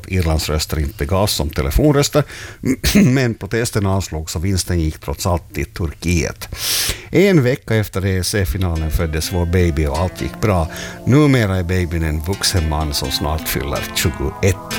Irlands röster inte begavs som telefonröster, men protesten avslogs och vinsten gick trots allt till Turkiet. En vecka efter ESC-finalen föddes vår baby och allt gick bra. Numera är babyn en vuxen man som snart fyller 21.